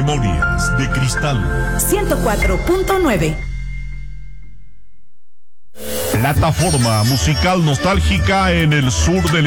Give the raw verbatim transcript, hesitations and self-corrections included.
Memorias de Cristal ciento cuatro punto nueve. Plataforma musical nostálgica en el sur del